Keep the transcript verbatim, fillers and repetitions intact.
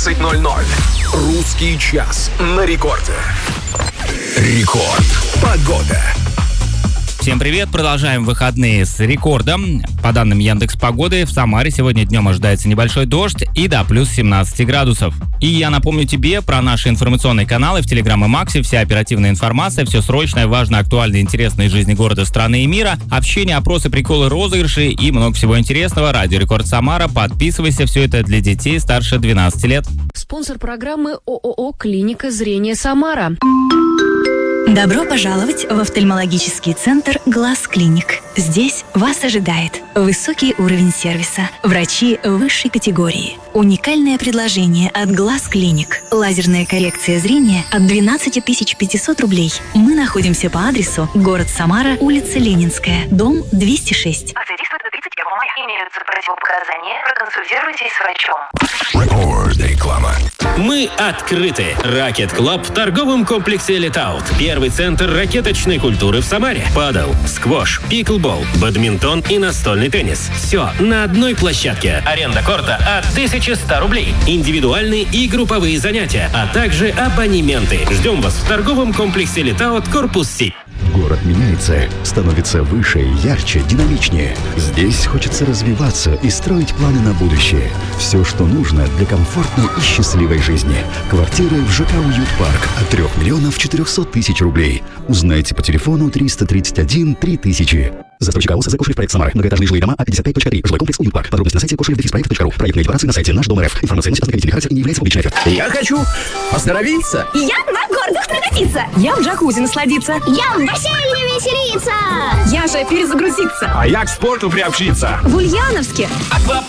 двадцать ноль ноль. Русский час на рекорде. Рекорд. Погода. Всем привет! Продолжаем выходные с рекордом. По данным Яндекс.Погоды, в Самаре сегодня днем ожидается небольшой дождь и до плюс семнадцать градусов. И я напомню тебе про наши информационные каналы в Телеграм и Максе. Вся оперативная информация, все срочное, важное, актуальное, интересное из жизни города, страны и мира. Общение, опросы, приколы, розыгрыши и много всего интересного. Радио Рекорд Самара. Подписывайся. Все это для детей старше двенадцати лет. Спонсор программы ООО «Клиника зрения Самара». Добро пожаловать в офтальмологический центр «Глаз Клиник». Здесь вас ожидает высокий уровень сервиса, врачи высшей категории, уникальное предложение от «Глаз Клиник», лазерная коррекция зрения от двенадцать тысяч пятьсот рублей. Мы находимся по адресу город Самара, улица Ленинская, дом двести шесть. Акция действует до тридцать первого мая. Имеются противопоказания. Проконсультируйтесь с врачом. Рекорд. Реклама. Мы открыты. Ракет Клаб в торговом комплексе Летаут. Первый центр ракеточной культуры в Самаре. Падл, сквош, пиклбол, бадминтон и настольный теннис. Все на одной площадке. Аренда корта от тысячи ста рублей. Индивидуальные и групповые занятия, а также абонементы. Ждем вас в торговом комплексе Летаут, корпус Си. Город меняется, становится выше, ярче, динамичнее. Здесь хочется развиваться и строить планы на будущее. Все, что нужно для комфортной и счастливой жизни. Квартиры в ЖК «Уют Парк» от трех миллионов четырехсот тысяч рублей. Узнайте по телефону триста тридцать один три тысячи. Застройщик АОС «ЗК Кошелев Проект Самара». Многоэтажные жилые дома А пятьдесят пять точка три. Жилой комплекс «Уют Парк». Подробности на сайте кошелев проект точка ру. Проектные декларации на сайте Наш Дом РФ. Информация носит ознакомительный характер и не является публичной офертой. Я хочу оздоровиться. Я на гордых прокатиться. Я в джакузи насладиться. Я в бассейне веселиться. Я же перезагрузиться. А я к спорту приобщиться. В Ульяновске